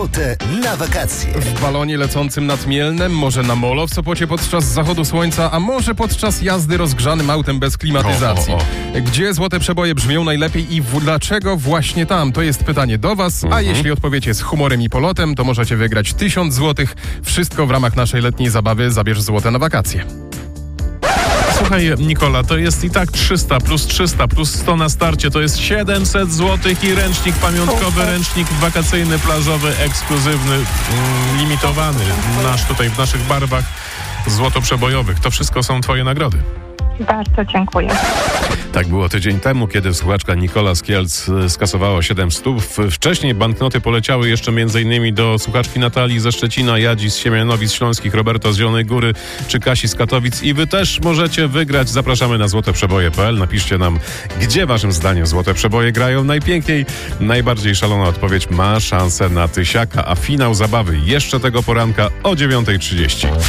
Na wakacje. W balonie lecącym nad Mielnem, może na molo w Sopocie podczas zachodu słońca, a może podczas jazdy rozgrzanym autem bez klimatyzacji. Gdzie złote przeboje brzmią najlepiej i dlaczego właśnie tam? To jest pytanie do was, a jeśli odpowiecie z humorem i polotem, to możecie wygrać 1000 złotych. Wszystko w ramach naszej letniej zabawy Zabierz złote na wakacje. Słuchaj, Nikola, to jest i tak 300 plus 100 na starcie, to jest 700 zł i ręcznik pamiątkowy, ręcznik wakacyjny, plażowy, ekskluzywny, limitowany, nasz tutaj w naszych barwach złotoprzebojowych. To wszystko są twoje nagrody. Bardzo dziękuję. Tak było tydzień temu, kiedy słuchaczka Nikola z Kielc skasowała 700. Wcześniej banknoty poleciały jeszcze m.in. do słuchaczki Natalii ze Szczecina, Jadzi z Siemianowic Śląskich, Roberta z Zielonej Góry czy Kasi z Katowic. I wy też możecie wygrać. Zapraszamy na złoteprzeboje.pl. Napiszcie nam, gdzie waszym zdaniem złote przeboje grają najpiękniej. Najbardziej szalona odpowiedź ma szansę na tysiaka, a finał zabawy jeszcze tego poranka o 9:30.